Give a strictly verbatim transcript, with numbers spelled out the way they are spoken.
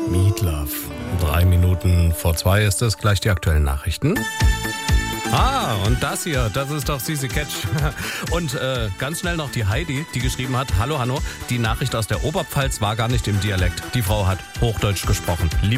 Meatloaf. Drei Minuten vor zwei ist es, gleich die aktuellen Nachrichten. Ah, und das hier, das ist doch Sisi Catch. Und äh, ganz schnell noch die Heidi, die geschrieben hat, hallo Hanno, die Nachricht aus der Oberpfalz war gar nicht im Dialekt. Die Frau hat Hochdeutsch gesprochen. Liebe